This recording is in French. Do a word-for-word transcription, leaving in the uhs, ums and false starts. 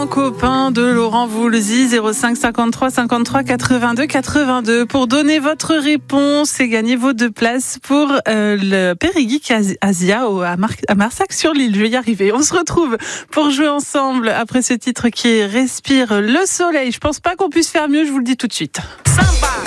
grand copain de Laurent Voulzy, zéro cinq cinquante-trois cinquante-trois quatre-vingt-deux quatre-vingt-deux. Pour donner votre réponse et gagner vos deux places pour euh, le Périgeek Asia au, à, Mar- à Marsac-sur-l'Île. Je vais y arriver. On se retrouve pour jouer ensemble après ce titre qui est Respire le soleil. Je pense pas qu'on puisse faire mieux, je vous le dis tout de suite. Sympa.